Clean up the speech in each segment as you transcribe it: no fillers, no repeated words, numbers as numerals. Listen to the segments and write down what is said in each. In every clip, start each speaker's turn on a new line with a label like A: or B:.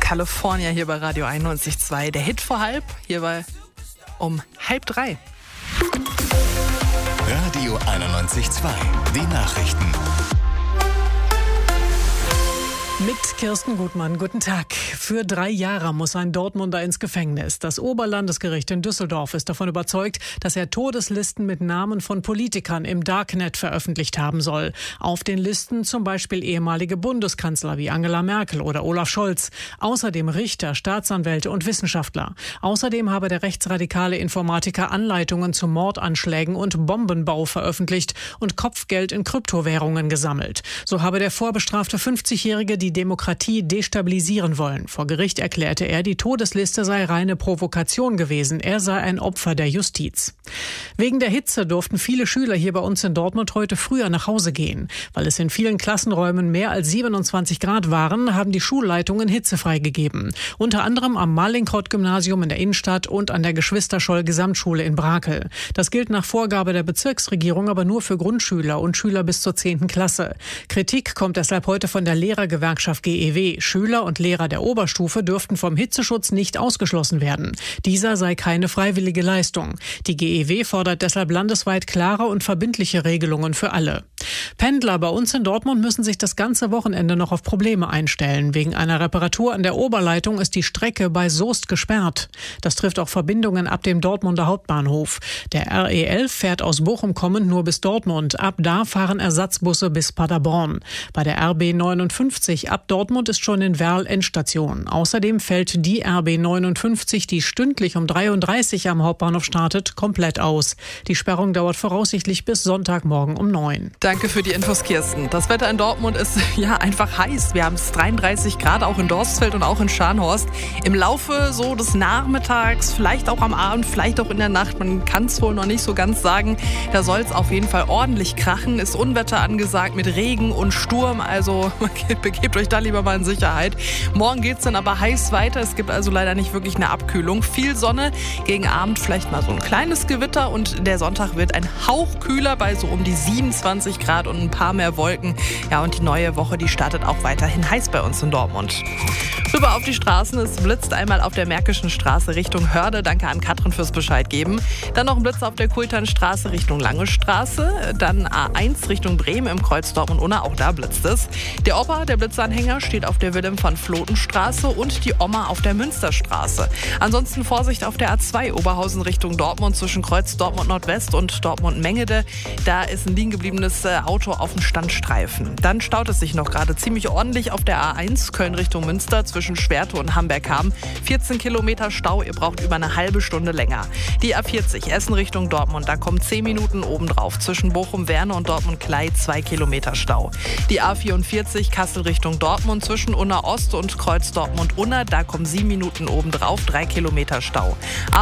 A: California hier bei Radio 91.2. Der Hit vor halb, hierbei um 2:30.
B: Radio 91.2, die Nachrichten.
C: Mit Kirsten Gutmann, guten Tag. Für 3 Jahre muss ein Dortmunder ins Gefängnis. Das Oberlandesgericht in Düsseldorf ist davon überzeugt, dass er Todeslisten mit Namen von Politikern im Darknet veröffentlicht haben soll. Auf den Listen zum Beispiel ehemalige Bundeskanzler wie Angela Merkel oder Olaf Scholz. Außerdem Richter, Staatsanwälte und Wissenschaftler. Außerdem habe der rechtsradikale Informatiker Anleitungen zu Mordanschlägen und Bombenbau veröffentlicht und Kopfgeld in Kryptowährungen gesammelt. So habe der vorbestrafte 50-Jährige die Demokratie destabilisieren wollen. Vor Gericht erklärte er, die Todesliste sei reine Provokation gewesen. Er sei ein Opfer der Justiz. Wegen der Hitze durften viele Schüler hier bei uns in Dortmund heute früher nach Hause gehen. Weil es in vielen Klassenräumen mehr als 27 Grad waren, haben die Schulleitungen Hitze freigegeben. Unter anderem am Mallinckrodt-Gymnasium in der Innenstadt und an der Geschwister-Scholl-Gesamtschule in Brakel. Das gilt nach Vorgabe der Bezirksregierung aber nur für Grundschüler und Schüler bis zur 10. Klasse. Kritik kommt deshalb heute von der Lehrergewerkschaft GEW. Schüler und Lehrer der Oberstufe dürften vom Hitzeschutz nicht ausgeschlossen werden. Dieser sei keine freiwillige Leistung. Die GEW fordert deshalb landesweit klare und verbindliche Regelungen für alle. Pendler bei uns in Dortmund müssen sich das ganze Wochenende noch auf Probleme einstellen. Wegen einer Reparatur an der Oberleitung ist die Strecke bei Soest gesperrt. Das trifft auch Verbindungen ab dem Dortmunder Hauptbahnhof. Der RE11 fährt aus Bochum kommend nur bis Dortmund. Ab da fahren Ersatzbusse bis Paderborn. Bei der RB 59 ab Dortmund ist schon in Werl Endstation. Außerdem fällt die RB 59, die stündlich um 33 am Hauptbahnhof startet, komplett aus. Die Sperrung dauert voraussichtlich bis Sonntagmorgen um 9.
A: Danke für die Infos, Kirsten. Das Wetter in Dortmund ist ja einfach heiß. Wir haben es 33 Grad, auch in Dorstfeld und auch in Scharnhorst. Im Laufe so des Nachmittags, vielleicht auch am Abend, vielleicht auch in der Nacht, man kann es wohl noch nicht so ganz sagen, da soll es auf jeden Fall ordentlich krachen. Ist Unwetter angesagt mit Regen und Sturm, also begebt euch da lieber mal in Sicherheit. Morgen geht es dann aber heiß weiter. Es gibt also leider nicht wirklich eine Abkühlung. Viel Sonne, gegen Abend vielleicht mal so ein kleines Gewitter und der Sonntag wird ein Hauch kühler bei so um die 27 Grad und ein paar mehr Wolken. Ja, und die neue Woche, die startet auch weiterhin heiß bei uns in Dortmund. Rüber auf die Straßen. Es blitzt einmal auf der Märkischen Straße Richtung Hörde. Danke an Katrin fürs Bescheid geben. Dann noch ein Blitz auf der Kulternstraße Richtung Lange Straße. Dann A1 Richtung Bremen im Kreuz Dortmund-Unna. Auch da blitzt es. Der Opa, der Blitzanhänger, steht auf der Wilhelm-von-Floten-Straße und die Oma auf der Münsterstraße. Ansonsten Vorsicht auf der A2 Oberhausen Richtung Dortmund zwischen Kreuz Dortmund-Nordwest und Dortmund-Mengede. Da ist ein liegen gebliebenes Auto auf dem Standstreifen. Dann staut es sich noch gerade ziemlich ordentlich auf der A1 Köln Richtung Münster zwischen Schwerte und Hamberg-Ham. 14 Kilometer Stau, ihr braucht über eine halbe Stunde länger. Die A40 Essen Richtung Dortmund, da kommen 10 Minuten obendrauf. Zwischen Bochum-Werne und Dortmund-Klei 2 Kilometer Stau. Die A44 Kassel Richtung Dortmund zwischen Unna Ost und Kreuz Dortmund-Unna, da kommen 7 Minuten obendrauf, 3 Kilometer Stau.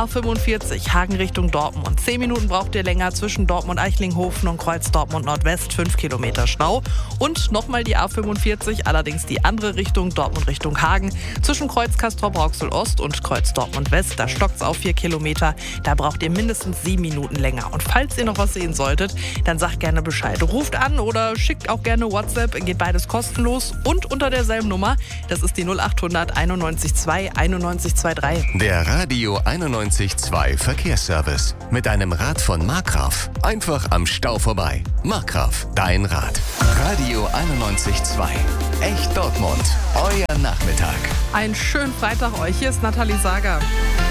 A: A45 Hagen Richtung Dortmund, 10 Minuten braucht ihr länger zwischen Dortmund-Eichlinghofen und Kreuz Dortmund-Nordwest, 5 Kilometer Stau. Und nochmal die A45, allerdings die andere Richtung, Dortmund Richtung Hagen, zwischen Kreuz Castrop-Rauxel-Ost und Kreuz Dortmund-West, da stockt es auf 4 Kilometer, da braucht ihr mindestens 7 Minuten länger. Und falls ihr noch was sehen solltet, dann sagt gerne Bescheid. Ruft an oder schickt auch gerne WhatsApp, geht beides kostenlos und unter derselben Nummer, das ist die 0800 91 2 91 23.
B: Der Radio 91.2 Verkehrsservice mit einem Rad von Markgraf. Einfach am Stau vorbei. Markgraf, dein Rad. Radio 91.2. Echt Dortmund. Euer Nachmittag.
A: Einen schönen Freitag euch. Hier ist Nathalie Sager.